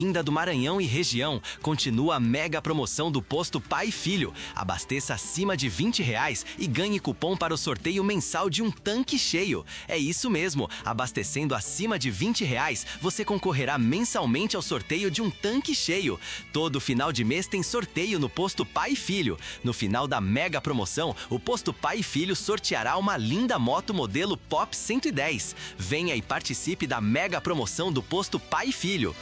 Ainda do Maranhão e região, continua a mega promoção do posto Pai e Filho. Abasteça acima de R$20 e ganhe cupom para o sorteio mensal de um tanque cheio. É isso mesmo, abastecendo acima de R$20, você concorrerá mensalmente ao sorteio de um tanque cheio. Todo final de mês tem sorteio no posto Pai e Filho. No final da mega promoção, o posto Pai e Filho sorteará uma linda moto modelo Pop 110. Venha e participe da mega promoção do posto Pai e Filho.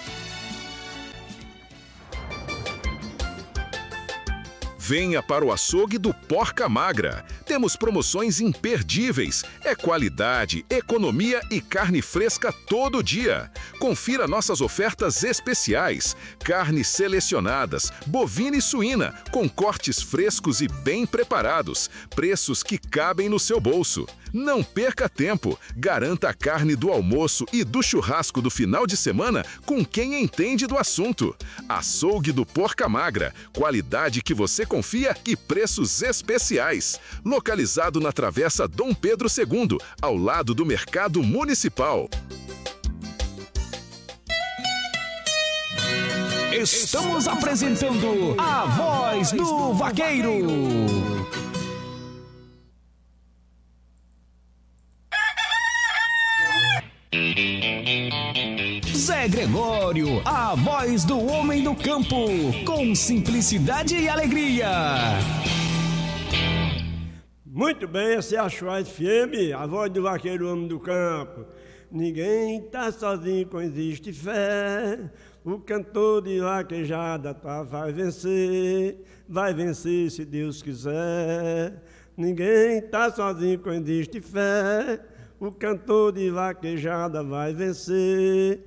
Venha para o açougue do Porca Magra. Temos promoções imperdíveis. É qualidade, economia e carne fresca todo dia. Confira nossas ofertas especiais. Carnes selecionadas, bovina e suína, com cortes frescos e bem preparados. Preços que cabem no seu bolso. Não perca tempo. Garanta a carne do almoço e do churrasco do final de semana com quem entende do assunto. Açougue do Porca Magra. Qualidade que você confia e preços especiais. Localizado na Travessa Dom Pedro II, ao lado do Mercado Municipal. Estamos apresentando a Voz do Vaqueiro. Zé Gregório, a voz do homem do campo, com simplicidade e alegria. Muito bem, essa é a Choice FM, a voz do vaqueiro, homem do campo. Ninguém tá sozinho quando existe fé. O cantor de vaquejada vai vencer se Deus quiser. Ninguém tá sozinho quando existe fé. O cantor de vaquejada vai vencer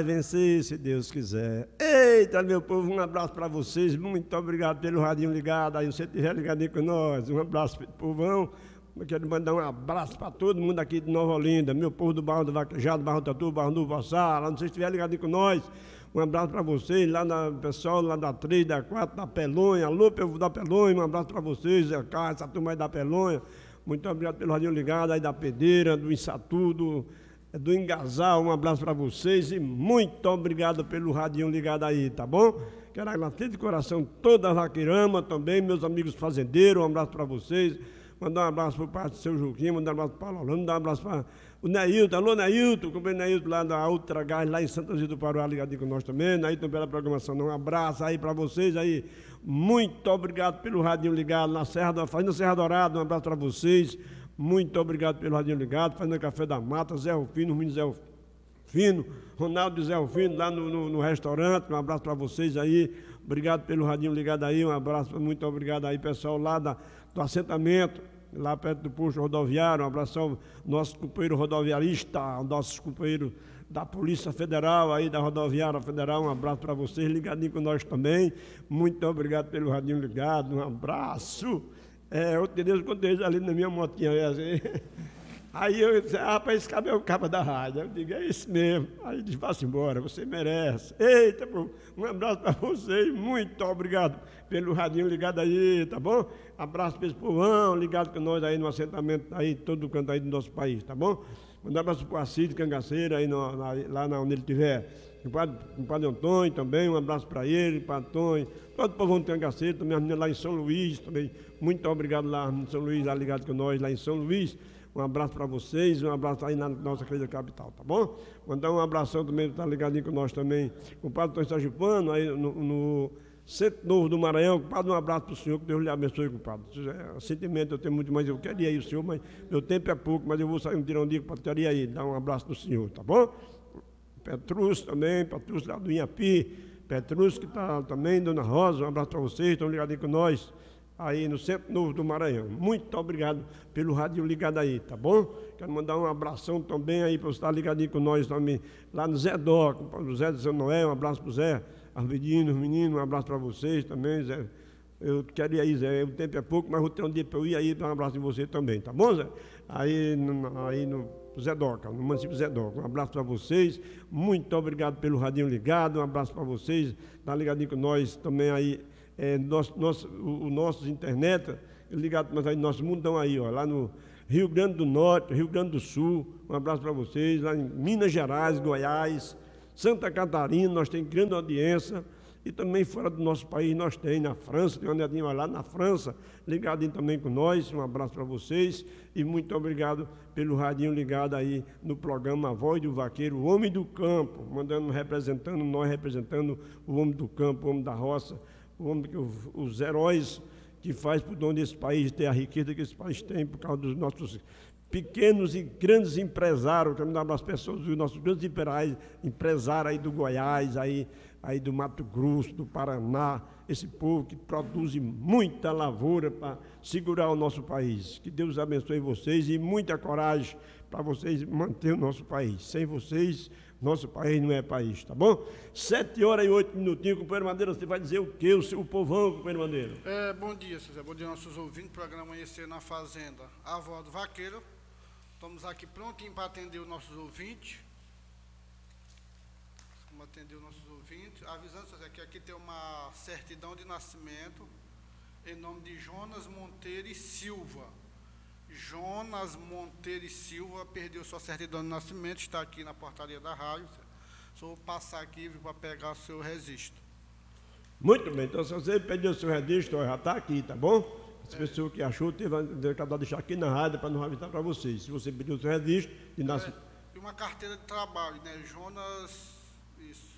se Deus quiser. Eita, meu povo, um abraço para vocês, muito obrigado pelo radinho ligado, aí você estiver ligadinho com nós, um abraço pro povão. Eu quero mandar um abraço para todo mundo aqui de Nova Olinda, meu povo do Barro do Vaquejado, Barro do Tatu, Barro do Vassá, lá não sei se estiver ligadinho com nós, um abraço para vocês, lá na pessoal lá da 3, da 4, da Pelonha, alô, povo da Pelonha, um abraço para vocês, Zé Carlos, essa turma aí da Pelonha. Muito obrigado pelo radinho ligado aí da Pedeira, do Insatu, do Engasal, um abraço para vocês e muito obrigado pelo radinho ligado aí, tá bom? Quero agradecer de coração toda a Vaqueirama também, meus amigos fazendeiros, um abraço para vocês. Mandar um abraço para o pai do seu Joaquim, mandar um abraço para o Paulo Orlando, mandar um abraço para o Neilton. Alô, Neilton, o companheiro Neilton lá da Ultra Gás, lá em Santa Luzia do Paruá, ligadinho com nós também. Neilton pela programação, um abraço aí para vocês aí. Muito obrigado pelo radinho ligado na Serra do Fazenda Serra Dourada, um abraço para vocês. Muito obrigado pelo radinho ligado, Fazenda Café da Mata, Zé Rufino, Menino Zé Rufino, Ronaldo Zé Rufino, lá no restaurante, um abraço para vocês aí. Obrigado pelo radinho ligado aí, um abraço, muito obrigado aí, pessoal lá do assentamento, lá perto do posto rodoviário, um abraço ao nosso companheiro rodoviarista, ao nosso companheiro da Polícia Federal, aí da Rodoviária Federal, um abraço para vocês, ligadinho com nós também. Muito obrigado pelo radinho ligado, um abraço. Outro dia eu contei ali na minha motinha, assim. Aí eu disse, rapaz, esse cabelo é o cabo da rádio. Eu digo, é isso mesmo. Aí ele disse, vá-se embora, você merece. Eita, pô, um abraço para vocês, muito obrigado pelo radinho ligado aí, tá bom? Abraço para esse povão, ligado com nós aí no assentamento, aí, todo canto aí do nosso país, tá bom? Mandar um abraço para o Assídio Cangaceiro, aí lá onde ele estiver. O padre Antônio também, um abraço para ele, para Antônio, todo o povo de Cangaceiro, também as meninas lá em São Luís, também. Muito obrigado lá em São Luís, lá ligado com nós, lá em São Luís. Um abraço para vocês, um abraço aí na nossa querida capital, tá bom? Mandar um abração também, tá ligadinho com nós também, com o padre Antônio Sergipano, aí no Centro Novo do Maranhão. Compadre, um abraço para o senhor, que Deus lhe abençoe, compadre. Sentimento eu tenho muito, mas eu queria ir o senhor, mas meu tempo é pouco, mas eu vou sair tirar um dia para querer ir, dar um abraço para o senhor, tá bom? Petrus também, Petrus lá do Inhapi, Petrus que está também, Dona Rosa, um abraço para vocês, estão ligadinhos com nós, aí no Centro Novo do Maranhão. Muito obrigado pelo rádio ligado aí, tá bom? Quero mandar um abração também aí para você estar ligadinho com nós também, lá no Zé Dó, o Zé de São Noé, um abraço para o Zé, Arvedino, os meninos, um abraço para vocês também, Zé. Eu queria ir, Zé, o tempo é pouco, mas vou ter um dia para eu ir aí, dar um abraço em você também, tá bom, Zé? Aí no Zé Doca, no município Zé Doca. Um abraço para vocês, muito obrigado pelo radinho ligado, um abraço para vocês, tá ligadinho com nós também aí, o nosso internet, ligado mas aí nosso mundão aí, ó, lá no Rio Grande do Norte, Rio Grande do Sul, um abraço para vocês, lá em Minas Gerais, Goiás, Santa Catarina, nós temos grande audiência, e também fora do nosso país nós temos, na França, tem uma netinha lá na França, ligadinho também com nós, um abraço para vocês, e muito obrigado pelo radinho ligado aí no programa A Voz do Vaqueiro, o Homem do Campo, representando o Homem do Campo, o Homem da Roça, os heróis que faz por onde esse país tem a riqueza que esse país tem, por causa dos nossos pequenos e grandes empresários, quero dar as pessoas, os nossos grandes empresários aí do Goiás, aí do Mato Grosso, do Paraná, esse povo que produz muita lavoura para segurar o nosso país. Que Deus abençoe vocês e muita coragem para vocês manter o nosso país. Sem vocês, nosso país não é país, tá bom? 7h08, companheiro Madeira, você vai dizer o quê? O povão, companheiro Madeira? Bom dia, César. Bom dia aos nossos ouvintes. Programa Amanhecer na Fazenda, A Voz do Vaqueiro. Estamos aqui prontinhos para atender os nossos ouvintes. Vamos atender os nossos ouvintes. Avisando, César, que aqui tem uma certidão de nascimento em nome de Jonas Monteiro e Silva. Jonas Monteiro e Silva perdeu sua certidão de nascimento, está aqui na portaria da rádio. Só vou passar aqui para pegar o seu registro. Muito bem, então se você perdeu o seu registro, já está aqui, tá bom? As pessoas que achou, teve que deixar aqui na rádio para não avisar para vocês. Se você perdeu o seu registro de nascimento. E uma carteira de trabalho, né? Jonas, isso.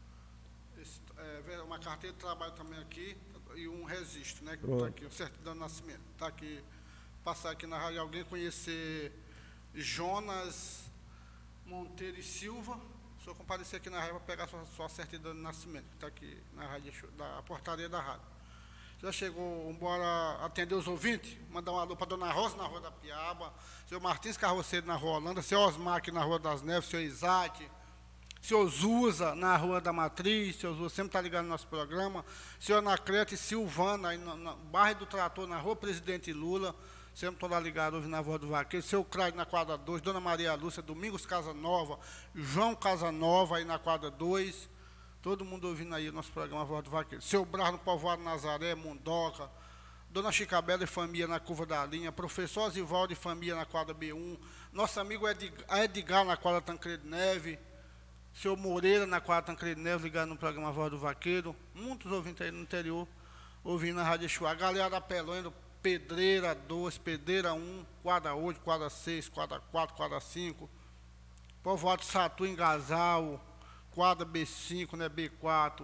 Uma carteira de trabalho também aqui e um registro, né? Que está aqui, o certidão de nascimento. Está aqui. Passar aqui na rádio, alguém conhecer Jonas Monteiro e Silva, só comparecer aqui na rádio para pegar sua certidão de nascimento, que está aqui na rádio, da portaria da rádio. Já chegou, bora atender os ouvintes, mandar um alô para Dona Rosa na Rua da Piaba, seu Martins Carroceiro na Rua Holanda, seu Osmar aqui na Rua das Neves, seu Isaac, seu Zusa na Rua da Matriz, seu Zusa sempre está ligado no nosso programa, seu Anacleto e Silvana, aí no bairro do Trator, na Rua Presidente Lula, sempre estou lá ligado, ouvindo a Voz do Vaqueiro, seu Craig na quadra 2, Dona Maria Lúcia, Domingos Casanova, João Casanova aí na quadra 2, todo mundo ouvindo aí o nosso programa A Voz do Vaqueiro. Seu Brás no Povoado Nazaré, Mundoca, Dona Chicabela e família na Curva da Linha, Professor Zivaldo e família na quadra B1, nosso amigo Edgar na quadra Tancredo Neve, seu Moreira na quadra Tancredo Neve, ligado no programa A Voz do Vaqueiro, muitos ouvintes aí no interior, ouvindo na Rádio Exu. A galera da Pelônia, Pedreira 2, Pedreira 1, quadra 8, quadra 6, quadra 4, quadra 5, Povoado Satu, Engasal, quadra B5, né, B4,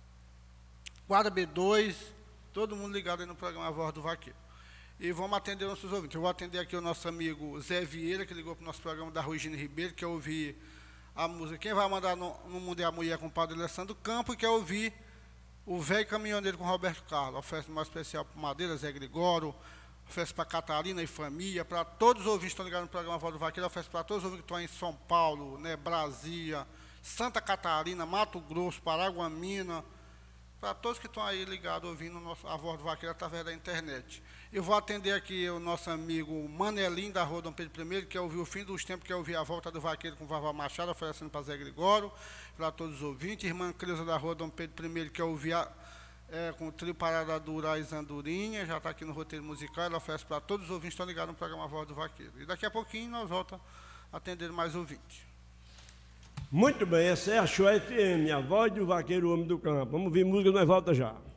quadra B2, todo mundo ligado aí no programa A Voz do Vaqueiro. E vamos atender nossos ouvintes. Eu vou atender aqui o nosso amigo Zé Vieira, que ligou para o nosso programa da Rua Gino Ribeiro, que quer ouvir a música. Quem vai mandar no Mundo é a Mulher com o Padre Alessandro Campo, e quer ouvir o Velho Caminhoneiro com Roberto Carlos. Oferece mais especial para Madeira, Zé Gregório, oferece para Catarina e família, para todos os ouvintes que estão ligados no programa A Voz do Vaqueiro, oferece para todos os ouvintes que estão em São Paulo, né, Brasília, Santa Catarina, Mato Grosso, Paraguamina, para todos que estão aí ligados ouvindo a Voz do Vaqueiro através da internet. Eu vou atender aqui o nosso amigo Manelinho da Rua Dom Pedro I, que quer ouvir o fim dos tempos, quer ouvir a volta do Vaqueiro com Vavá Machado, oferecendo para Zé Gregório, para todos os ouvintes. Irmã Creuza da Rua Dom Pedro I, que quer ouvir com o trio Parada Dura e Zandurinha, já está aqui no roteiro musical, ela oferece para todos os ouvintes que estão ligados no programa A Voz do Vaqueiro. E daqui a pouquinho nós voltamos a atender mais ouvintes. Muito bem, essa é a Show FM, a Voz do Vaqueiro, o Homem do Campo. Vamos ouvir música, nós volta já.